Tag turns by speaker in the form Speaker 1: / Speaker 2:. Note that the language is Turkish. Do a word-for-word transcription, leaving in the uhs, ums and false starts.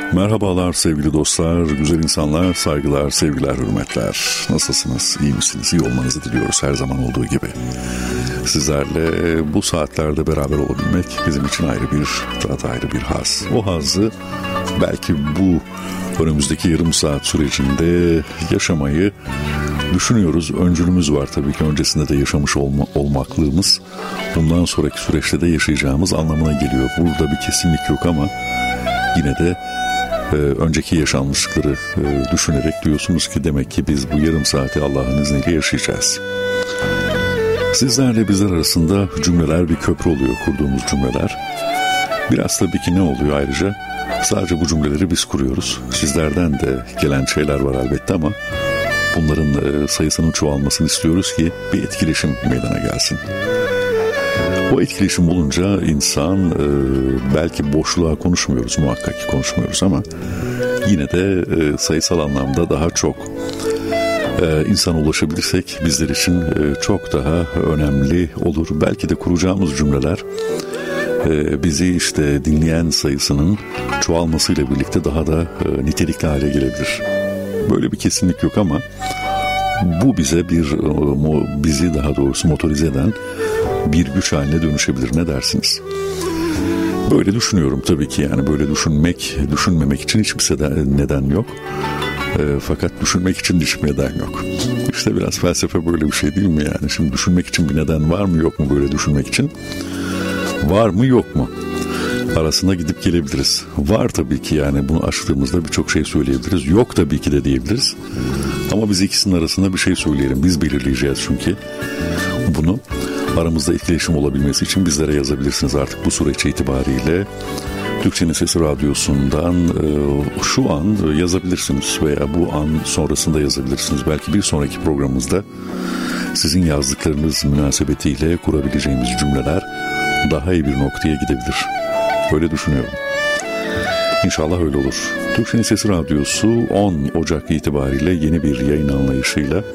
Speaker 1: Merhabalar sevgili dostlar, güzel insanlar, saygılar, sevgiler, hürmetler. Nasılsınız, iyi misiniz? İyi olmanızı diliyoruz her zaman olduğu gibi. Sizlerle bu saatlerde beraber olabilmek bizim için ayrı bir tat, ayrı bir haz. O hazzı belki bu önümüzdeki yarım saat sürecinde yaşamayı düşünüyoruz. Öncülümüz var tabii ki, öncesinde de yaşamış olma, olmaklığımız bundan sonraki süreçte de yaşayacağımız anlamına geliyor. Burada bir kesinlik yok ama yine de e, önceki yaşanmışlıkları e, düşünerek diyorsunuz ki demek ki biz bu yarım saati Allah'ın izniyle yaşayacağız. Sizlerle bizler arasında cümleler bir köprü oluyor, kurduğumuz cümleler. Biraz tabii ki ne oluyor ayrıca? Sadece bu cümleleri biz kuruyoruz. Sizlerden de gelen şeyler var elbette ama bunların sayısının çoğalmasını istiyoruz ki bir etkileşim meydana gelsin. O etkileşim olunca insan, belki boşluğa konuşmuyoruz, muhakkak ki konuşmuyoruz ama yine de sayısal anlamda daha çok insana ulaşabilirsek bizler için çok daha önemli olur. Belki de kuracağımız cümleler bizi işte dinleyen sayısının çoğalmasıyla birlikte daha da nitelikli hale gelebilir. Böyle bir kesinlik yok ama bu bize bir bizi daha doğrusu motorize eden bir güç haline dönüşebilir. Ne dersiniz? Böyle düşünüyorum tabii ki, yani böyle düşünmek, düşünmemek için hiçbir neden yok. E, fakat düşünmek için hiçbir neden yok. İşte biraz felsefe böyle bir şey değil mi yani? Şimdi düşünmek için bir neden var mı yok mu böyle düşünmek için? Var mı yok mu? Arasında gidip gelebiliriz. Var tabii ki, yani bunu açtığımızda birçok şey söyleyebiliriz. Yok tabii ki de diyebiliriz. Ama biz ikisinin arasında bir şey söyleyelim. Biz belirleyeceğiz çünkü. Bunu aramızda etkileşim olabilmesi için bizlere yazabilirsiniz artık bu süreç itibariyle. Türkçenin Sesi Radyosu'ndan e, şu an yazabilirsiniz veya bu an sonrasında yazabilirsiniz. Belki bir sonraki programımızda sizin yazdıklarınız münasebetiyle kurabileceğimiz cümleler daha iyi bir noktaya gidebilir. Öyle düşünüyorum. İnşallah öyle olur. Türkçenin Sesi Radyosu on Ocak itibariyle yeni bir yayın anlayışıyla